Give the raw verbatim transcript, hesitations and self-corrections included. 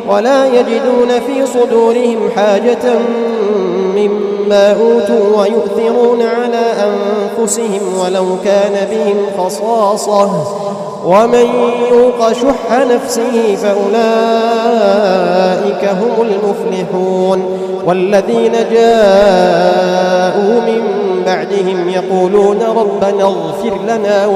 ولا يجدون في صدورهم حاجة مما أوتوا ويؤثرون على أنفسهم ولو كان بهم خصاصة ومن يوق شح نفسه فأولئك هم المفلحون. والذين جاءوا من بعدهم يقولون ربنا اغفر لنا